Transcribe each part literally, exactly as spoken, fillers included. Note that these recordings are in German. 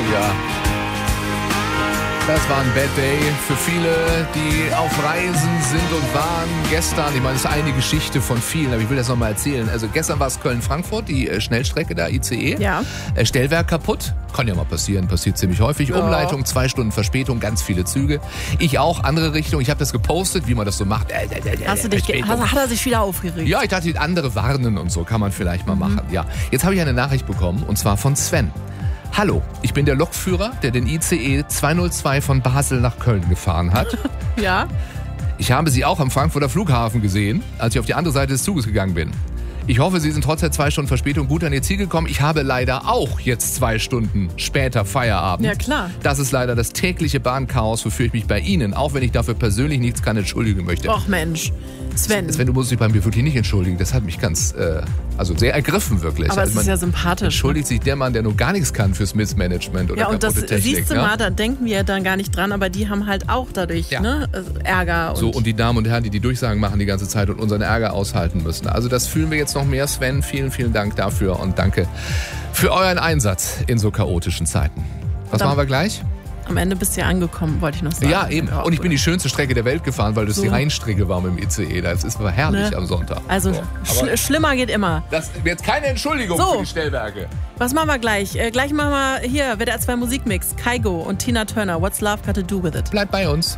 ja. Das war ein Bad Day für viele, die auf Reisen sind und waren. Gestern, ich meine, das ist eine Geschichte von vielen, aber ich will das nochmal erzählen. Also gestern war es Köln-Frankfurt, die äh, Schnellstrecke, der I C E. Ja. Äh, Stellwerk kaputt. Kann ja mal passieren, passiert ziemlich häufig. Ja. Umleitung, zwei Stunden Verspätung, ganz viele Züge. Ich auch, andere Richtung. Ich habe das gepostet, wie man das so macht. Äh, äh, äh, Hast du dich, ge- hast, hat er sich wieder aufgeregt? Ja, ich dachte, andere warnen und so kann man vielleicht mal Mhm. machen. Ja. Jetzt habe ich eine Nachricht bekommen, und zwar von Sven. Hallo, ich bin der Lokführer, der den I C E zweihundertzwei von Basel nach Köln gefahren hat. Ja. Ich habe Sie auch am Frankfurter Flughafen gesehen, als ich auf die andere Seite des Zuges gegangen bin. Ich hoffe, Sie sind trotz der zwei Stunden Verspätung gut an Ihr Ziel gekommen. Ich habe leider auch jetzt zwei Stunden später Feierabend. Ja, klar. Das ist leider das tägliche Bahnchaos, wofür ich mich bei Ihnen, auch wenn ich dafür persönlich nichts kann, entschuldigen möchte. Och Mensch, Sven. Sven, du musst dich bei mir wirklich nicht entschuldigen. Das hat mich ganz, äh, also sehr ergriffen wirklich. Aber also es ist ja sympathisch. Entschuldigt sich der Mann, der nur gar nichts kann fürs Missmanagement oder Ja, und das kaputte Technik. siehst du ja? mal, da denken wir dann gar nicht dran, aber die haben halt auch dadurch Ja. ne, Ärger. Und So, und die Damen und Herren, die die Durchsagen machen die ganze Zeit und unseren Ärger aushalten müssen. Also das fühlen wir jetzt noch mehr. Sven, vielen, vielen Dank dafür und danke für euren Einsatz in so chaotischen Zeiten. Was Dann- machen wir gleich? am Ende bist du ja angekommen, wollte ich noch sagen. Ja, eben. Und ich bin die schönste Strecke der Welt gefahren, weil das So. die Rheinstrecke war mit dem I C E. Das ist aber herrlich Ne? am Sonntag. Also So. schl Aber schlimmer geht immer. das ist jetzt keine Entschuldigung So. für die Stellwerke. Was machen wir gleich? Äh, gleich machen wir hier W D R zwei Musikmix. Kaigo und Tina Turner. What's Love Got to Do With It? Bleibt bei uns.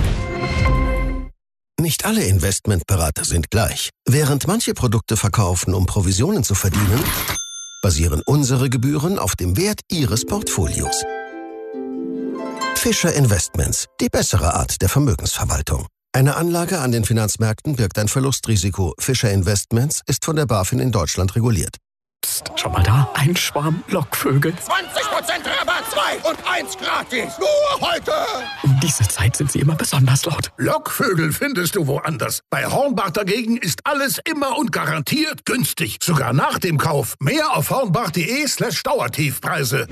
Nicht alle Investmentberater sind gleich. Während manche Produkte verkaufen, um Provisionen zu verdienen, basieren unsere Gebühren auf dem Wert Ihres Portfolios. Fischer Investments, die bessere Art der Vermögensverwaltung. Eine Anlage an den Finanzmärkten birgt ein Verlustrisiko. Fischer Investments ist von der BaFin in Deutschland reguliert. Psst, schau mal da, ein Schwarm Lockvögel. zwanzig Prozent Rabatt, zwei und eins gratis. Nur heute. Um diese Zeit sind sie immer besonders laut. Lockvögel findest du woanders. Bei Hornbach dagegen ist alles immer und garantiert günstig. Sogar nach dem Kauf. Mehr auf hornbach.de slash Dauertiefpreise.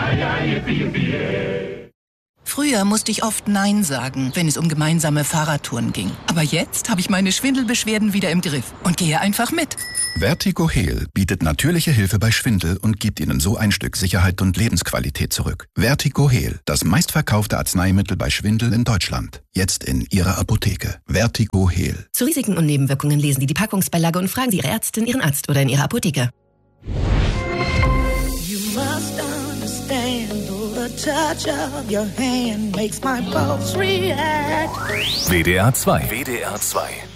Früher musste ich oft Nein sagen, wenn es um gemeinsame Fahrradtouren ging. Aber jetzt habe ich meine Schwindelbeschwerden wieder im Griff und gehe einfach mit. Vertigo Heal bietet natürliche Hilfe bei Schwindel und gibt Ihnen so ein Stück Sicherheit und Lebensqualität zurück. Vertigo Heal, das meistverkaufte Arzneimittel bei Schwindel in Deutschland. Jetzt in Ihrer Apotheke. Vertigo Heal. Zu Risiken und Nebenwirkungen lesen Sie die Packungsbeilage und fragen Sie Ihre Ärztin, Ihren Arzt oder in Ihrer Apotheke. You must understand, though the touch of your hand makes my pulse react. W D R zwei. W D R zwei.